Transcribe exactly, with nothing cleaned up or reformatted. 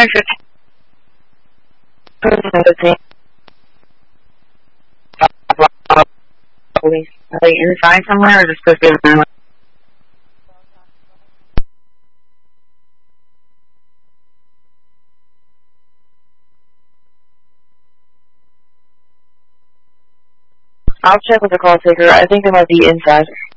Police. Are they inside somewhere or just supposed to be around? I'll check with the call taker. I think they might be inside.